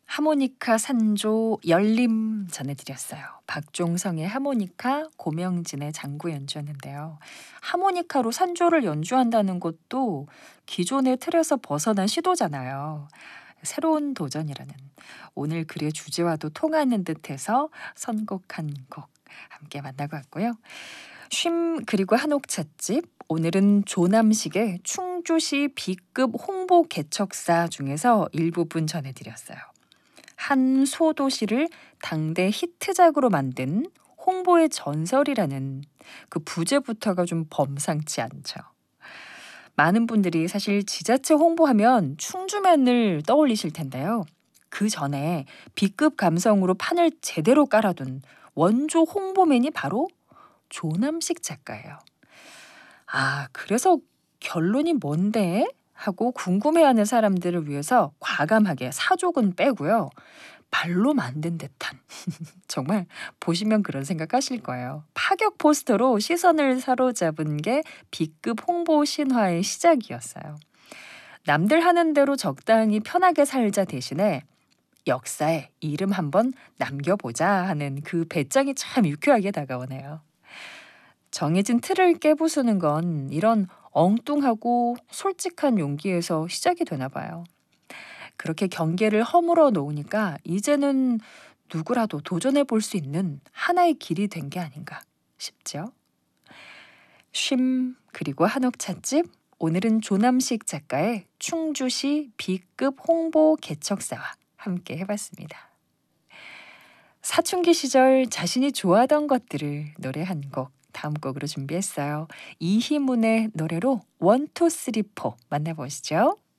하모니카 산조 열림 전해드렸어요. 박종성의 하모니카, 고명진의 장구 연주였는데요. 하모니카로 산조를 연주한다는 것도 기존의 틀에서 벗어난 시도잖아요. 새로운 도전이라는 오늘 글의 주제와도 통하는 듯해서 선곡한 곡 함께 만나고 왔고요. 쉼 그리고 한옥 찻집, 오늘은 조남식의 충주시 B급 홍보 개척사 중에서 일부분 전해드렸어요. 한 소도시를 당대 히트작으로 만든 홍보의 전설이라는 그 부제부터가 좀 범상치 않죠. 많은 분들이 사실 지자체 홍보하면 충주맨을 떠올리실 텐데요. 그 전에 B급 감성으로 판을 제대로 깔아둔 원조 홍보맨이 바로 조남식 작가예요. 아, 그래서 결론이 뭔데? 하고 궁금해하는 사람들을 위해서 과감하게 사족은 빼고요. 발로 만든 듯한 정말 보시면 그런 생각하실 거예요. 파격 포스터로 시선을 사로잡은 게 B급 홍보 신화의 시작이었어요. 남들 하는 대로 적당히 편하게 살자 대신에 역사에 이름 한번 남겨보자 하는 그 배짱이 참 유쾌하게 다가오네요. 정해진 틀을 깨부수는 건 이런 엉뚱하고 솔직한 용기에서 시작이 되나 봐요. 그렇게 경계를 허물어 놓으니까 이제는 누구라도 도전해 볼 수 있는 하나의 길이 된 게 아닌가 싶죠. 쉼 그리고 한옥 찻집, 오늘은 조남식 작가의 충주시 B급 홍보 개척사와 함께 해봤습니다. 사춘기 시절 자신이 좋아하던 것들을 노래한 곡 다음 곡으로 준비했어요. 이희문의 노래로 1, 2, 3, 4 만나보시죠.